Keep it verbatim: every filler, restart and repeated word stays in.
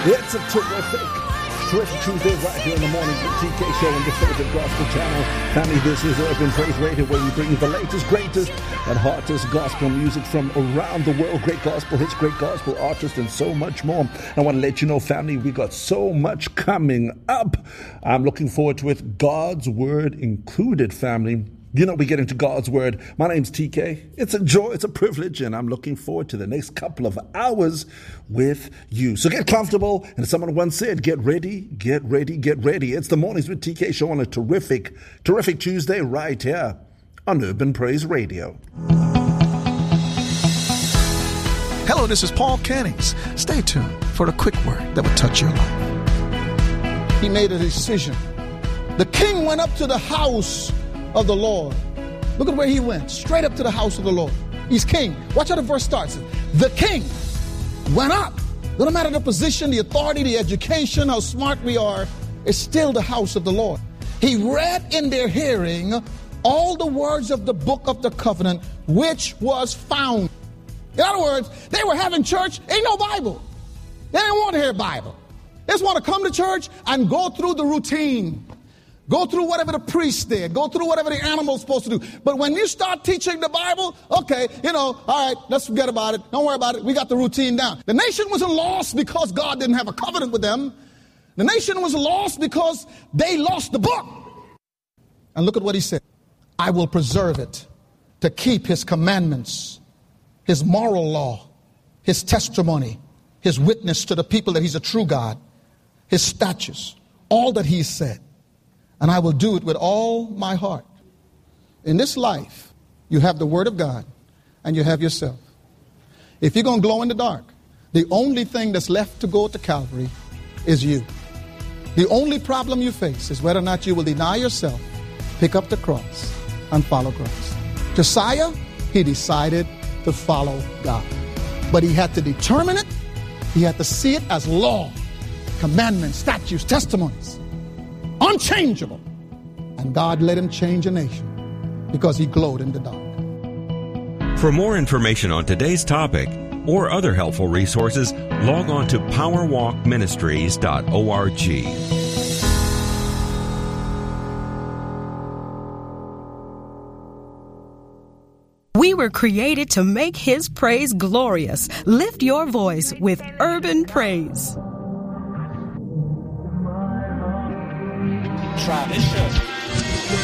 It's a terrific, terrific Tuesday right here in the morning with T K Show on the favorite gospel channel. Family, this is Urban Praise Radio, where we bring you the latest, greatest, and hottest gospel music from around the world. Great gospel hits, great gospel artists, and so much more. I want to let you know, family, we got so much coming up. I'm looking forward to it. God's Word included, family. You know, we get into God's Word. My name's T K. It's a joy, it's a privilege, and I'm looking forward to the next couple of hours with you. So get comfortable, and as someone once said, get ready, get ready, get ready. It's the Mornings with T K Show on a terrific, terrific Tuesday right here on Urban Praise Radio. Hello, this is Paul Cannings. Stay tuned for the quick word that will touch your life. He made a decision. The king went up to the house of the Lord. Look at where he went. Straight up to the house of the Lord. He's king. Watch how the verse starts. The king went up. No matter the position, the authority, the education, how smart we are, it's still the house of the Lord. He read in their hearing all the words of the book of the covenant, which was found. In other words, they were having church, ain't no Bible. They didn't want to hear Bible. They just want to come to church and go through the routine. Go through whatever the priest did. Go through whatever the animal's supposed to do. But when you start teaching the Bible, okay, you know, all right, let's forget about it. Don't worry about it. We got the routine down. The nation wasn't lost because God didn't have a covenant with them. The nation was lost because they lost the book. And look at what he said. I will preserve it to keep his commandments, his moral law, his testimony, his witness to the people that he's a true God, his statutes, all that he said. And I will do it with all my heart. In this life, you have the Word of God and you have yourself. If you're going to glow in the dark, the only thing that's left to go to Calvary is you. The only problem you face is whether or not you will deny yourself, pick up the cross, and follow Christ. Josiah, he decided to follow God. But he had to determine it. He had to see it as law, commandments, statutes, testimonies. Unchangeable. And God let him change a nation because he glowed in the dark. For more information on today's topic or other helpful resources, log on to power walk ministries dot org. We were created to make His praise glorious. Lift your voice with Urban Praise. Tradition.